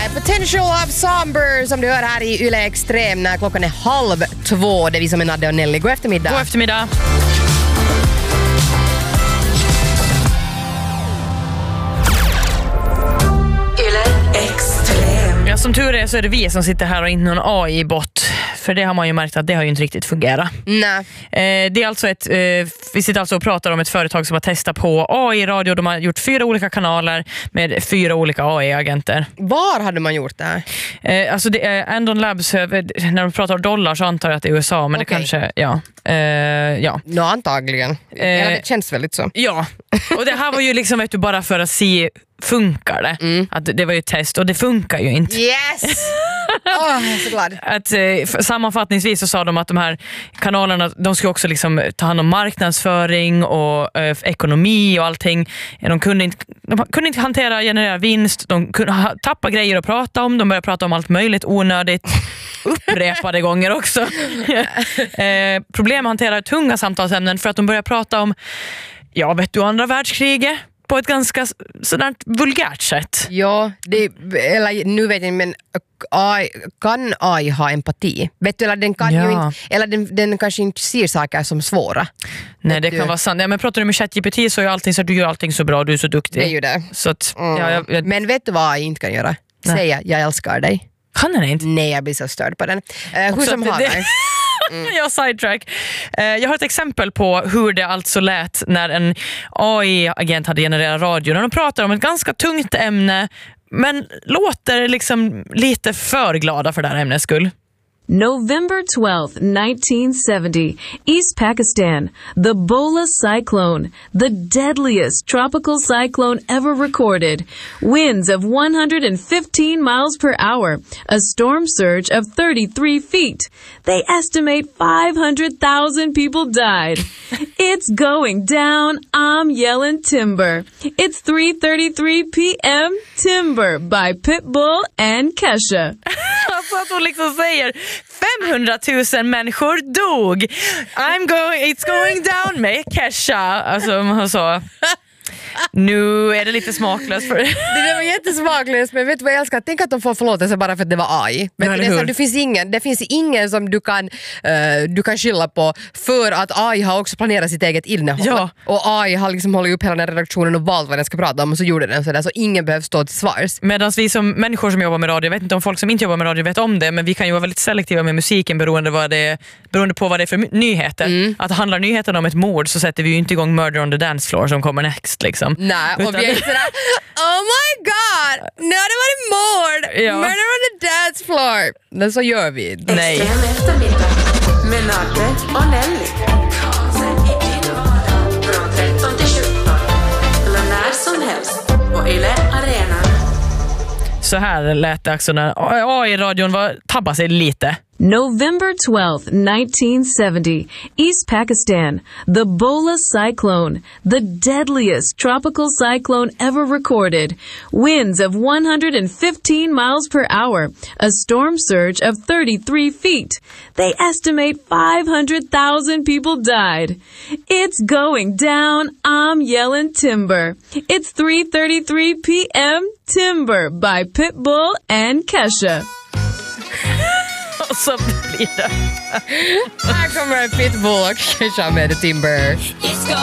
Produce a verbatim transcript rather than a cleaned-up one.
Potential of Somber som du hör här i Yle Extrem när klockan är halv två. Det är vi som är Nadde och Nelly. God eftermiddag. God eftermiddag. Yle Extrem. Ja, som tur är så är det vi som sitter här och inte någon A I-bot. För det har man ju märkt att det har ju inte riktigt fungerat. Nej. Eh, det är alltså ett, eh, vi sitter alltså och pratar om ett företag som har testat på A I-radio. De har gjort fyra olika kanaler med fyra olika A I-agenter. Var hade man gjort det här? Eh, alltså det är Andon Labs, när de pratar dollar så antar jag att det är U S A, men okay. det kanske, ja. Eh, ja. Nå, antagligen. Eh, Eller det känns väldigt så. Ja, och det här var ju liksom, vet du, bara för att se, funkar det? Mm. Att det var ju ett test och det funkar ju inte. Yes! Åh, oh, jag är så glad. Att, eh, sammanfattningsvis så sa de att de här kanalerna, de ska också liksom ta hand om marknadsföring och eh, ekonomi och allting. De kunde inte, de kunde inte hantera, generera vinst, de kunde ha, tappa grejer att prata om, de började prata om allt möjligt onödigt upprepade gånger också. eh, problem att hantera tunga samtalsämnen för att de började prata om, ja, vet du, andra världskriget på ett ganska sådant vulgärt sätt. Ja, det, eller nu vet jag, men A I, kan A I ha empati? Vet du, eller den kan ja. ju inte, eller den, den kanske inte ser saker som svåra. Nej, det du? kan vara sant. Ja, men pratar du med ChatGPT så är allting så att du gör allting så bra, du är så duktig. Det är ju det. Så att, mm. ja, jag, jag... Men vet du vad A I inte kan göra? Nej. Säga, jag älskar dig. Kan den inte? Nej, jag blir så störd på den. Uh, hur som det, har det... Mm. Jag sidetrack. Uh, jag har ett exempel på hur det alltså lät när en A I-agent hade genererat radio. När de pratar om ett ganska tungt ämne men låter liksom lite för glada för det här ämnets skull. November twelfth, nineteen seventy, East Pakistan, the Bola cyclone, the deadliest tropical cyclone ever recorded. Winds of one hundred fifteen miles per hour, a storm surge of thirty-three feet. They estimate five hundred thousand people died. It's going down, I'm yelling timber. It's three thirty-three p.m. Timber by Pitbull and Kesha. Alltså att hon liksom säger femhundratusen människor dog. I'm going, it's going down med Kesha. Alltså så. Nu är det lite smaklöst för det. Det var jättesmaklöst, men vet du vad jag älskar? Tänk att de får förlåtelse bara för att det var A I. Men ja, det, är så, det, finns ingen, det finns ingen som du kan, uh, du kan skylla på för att A I har också planerat sitt eget innehåll. Ja. Och A I har liksom hållit upp hela den här redaktionen och valt vad den ska prata om och så gjorde den sådär, så ingen behöver stå till svars. Medan vi som människor som jobbar med radio, jag vet inte om folk som inte jobbar med radio vet om det, men vi kan ju vara väldigt selektiva med musiken beroende, vad det, beroende på vad det är för nyheter. Mm. Att handlar nyheten om ett mord så sätter vi ju inte igång Murder on the Dance Floor som kommer next liksom. Nej, och vi är sådär, oh my god, nu har det varit mord, ja. Murder on the dance floor. Men så gör vi. Nej. Extrem eftermiddag med Nadde och Nelly. Från tretton till sjutton. Eller när som helst på Yle Arena. Så här lät det också när A I-radion var tabba sig lite. November twelfth, nineteen seventy, East Pakistan, the Bola cyclone, the deadliest tropical cyclone ever recorded. Winds of one hundred fifteen miles per hour, a storm surge of thirty-three feet. They estimate five hundred thousand people died. It's going down, I'm yelling timber. It's three thirty-three p.m. Timber by Pitbull and Kesha. Och så blir det. Här kommer Pitbull och Kesha med Timber.